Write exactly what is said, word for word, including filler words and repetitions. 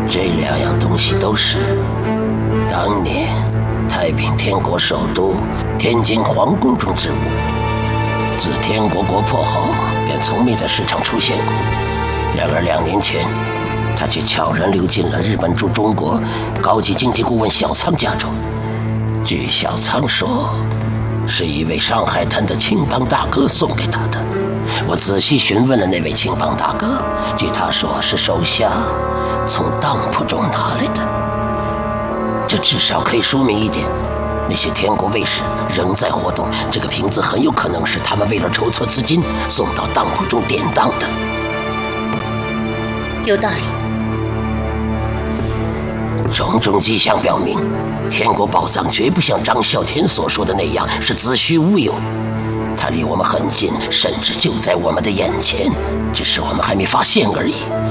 这两样东西都是当年太平天国首都天津皇宫中之物，自天国国破后便从没在市场出现过。然而两年前，他却悄然溜进了日本驻中国高级经济顾问小仓家中。据小仓说，是一位上海滩的青帮大哥送给他的。我仔细询问了那位青帮大哥，据他说是手下从当铺中拿来的。这至少可以说明一点，那些天国卫士仍在活动，这个瓶子很有可能是他们为了筹措资金送到当铺中典当的。 有道理。 种种迹象表明，天国宝藏绝不像张啸天所说的那样是子虚乌有，它离我们很近，甚至就在我们的眼前，只是我们还没发现而已。